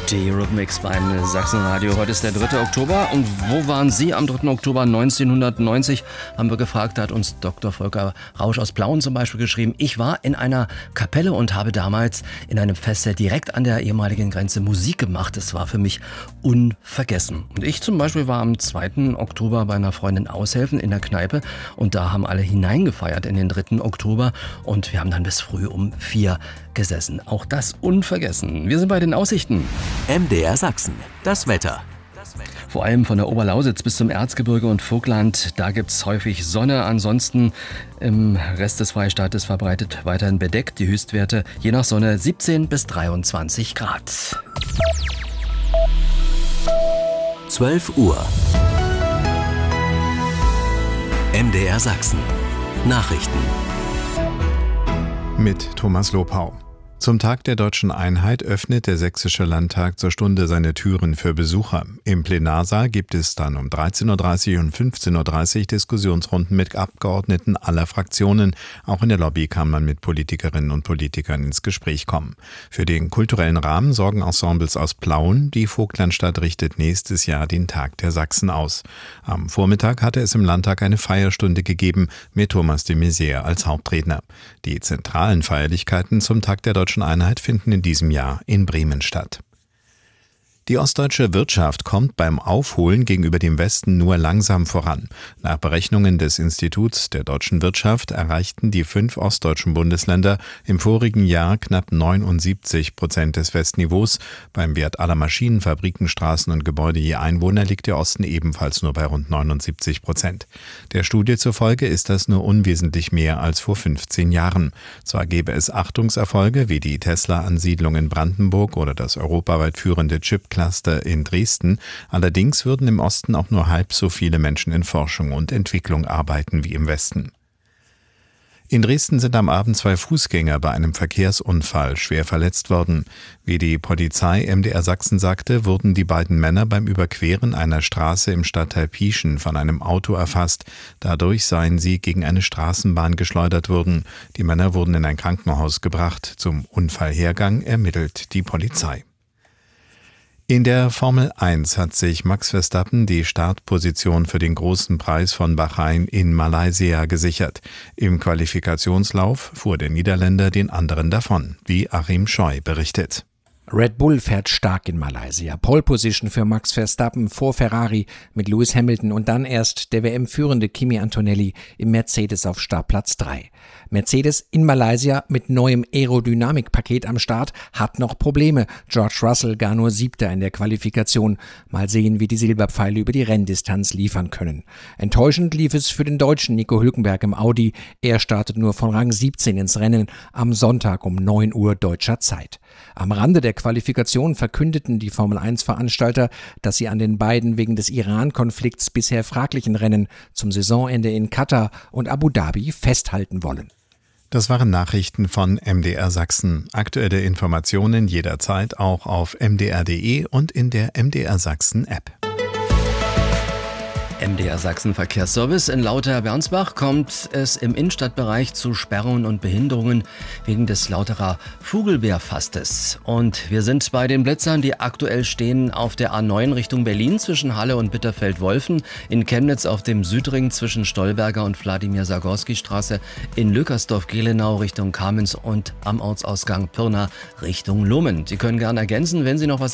Die Eurythmics beim Sachsenradio. Heute ist der 3. Oktober. Und wo waren Sie am 3. Oktober 1990? Haben wir gefragt, da hat uns Dr. Volker Rausch aus Plauen zum Beispiel geschrieben. Ich war in einer Kapelle und habe damals in einem Festzelt direkt an der ehemaligen Grenze Musik gemacht. Es war für mich unvergessen. Und ich zum Beispiel war am 2. Oktober bei einer Freundin aushelfen in der Kneipe. Und da haben alle hineingefeiert in den 3. Oktober. Und wir haben dann bis früh um 4 gesessen. Auch das unvergessen. Wir sind bei den Aussichten. MDR Sachsen. Das Wetter. Vor allem von der Oberlausitz bis zum Erzgebirge und Vogtland, da gibt es häufig Sonne. Ansonsten im Rest des Freistaates verbreitet weiterhin bedeckt. Die Höchstwerte je nach Sonne 17 bis 23 Grad. 12 Uhr. MDR Sachsen. Nachrichten. Mit Thomas Lopau. Zum Tag der Deutschen Einheit öffnet der Sächsische Landtag zur Stunde seine Türen für Besucher. Im Plenarsaal gibt es dann um 13.30 Uhr und 15.30 Uhr Diskussionsrunden mit Abgeordneten aller Fraktionen. Auch in der Lobby kann man mit Politikerinnen und Politikern ins Gespräch kommen. Für den kulturellen Rahmen sorgen Ensembles aus Plauen. Die Vogtlandstadt richtet nächstes Jahr den Tag der Sachsen aus. Am Vormittag hatte es im Landtag eine Feierstunde gegeben mit Thomas de Maizière als Hauptredner. Die zentralen Feierlichkeiten zum Tag der Deutschen Einheit finden in diesem Jahr in Bremen statt. Die ostdeutsche Wirtschaft kommt beim Aufholen gegenüber dem Westen nur langsam voran. Nach Berechnungen des Instituts der deutschen Wirtschaft erreichten die 5 ostdeutschen Bundesländer im vorigen Jahr knapp 79% des Westniveaus. Beim Wert aller Maschinen, Fabriken, Straßen und Gebäude je Einwohner liegt der Osten ebenfalls nur bei rund 79%. Der Studie zufolge ist das nur unwesentlich mehr als vor 15 Jahren. Zwar gäbe es Achtungserfolge wie die Tesla-Ansiedlung in Brandenburg oder das europaweit führende Chip-Cluster in Dresden. Allerdings würden im Osten auch nur halb so viele Menschen in Forschung und Entwicklung arbeiten wie im Westen. In Dresden sind am Abend 2 Fußgänger bei einem Verkehrsunfall schwer verletzt worden. Wie die Polizei MDR Sachsen sagte, wurden die beiden Männer beim Überqueren einer Straße im Stadtteil Pieschen von einem Auto erfasst. Dadurch seien sie gegen eine Straßenbahn geschleudert worden. Die Männer wurden in ein Krankenhaus gebracht. Zum Unfallhergang ermittelt die Polizei. In der Formel 1 hat sich Max Verstappen die Startposition für den großen Preis von Bahrain in Malaysia gesichert. Im Qualifikationslauf fuhr der Niederländer den anderen davon, wie Achim Scheu berichtet. Red Bull fährt stark in Malaysia. Pole Position für Max Verstappen vor Ferrari mit Lewis Hamilton und dann erst der WM-führende Kimi Antonelli im Mercedes auf Startplatz 3. Mercedes in Malaysia mit neuem Aerodynamikpaket am Start hat noch Probleme. George Russell gar nur 7. in der Qualifikation. Mal sehen, wie die Silberpfeile über die Renndistanz liefern können. Enttäuschend lief es für den Deutschen Nico Hülkenberg im Audi. Er startet nur von Rang 17 ins Rennen am Sonntag um 9 Uhr deutscher Zeit. Am Rande der Qualifikation verkündeten die Formel-1-Veranstalter, dass sie an den beiden wegen des Iran-Konflikts bisher fraglichen Rennen zum Saisonende in Katar und Abu Dhabi festhalten wollen. Das waren Nachrichten von MDR Sachsen. Aktuelle Informationen jederzeit auch auf mdr.de und in der MDR Sachsen App. MDR Sachsen Verkehrsservice. In Lauter-Bernsbach kommt es im Innenstadtbereich zu Sperrungen und Behinderungen wegen des Lauterer Vogelbeerfastes. Und wir sind bei den Blitzern, die aktuell stehen auf der A9 Richtung Berlin zwischen Halle und Bitterfeld-Wolfen, in Chemnitz auf dem Südring zwischen Stolberger und Wladimir-Sagorski-Straße, in Lückersdorf-Gelenau Richtung Kamenz und am Ortsausgang Pirna Richtung Lummen. Sie können gerne ergänzen, wenn Sie noch was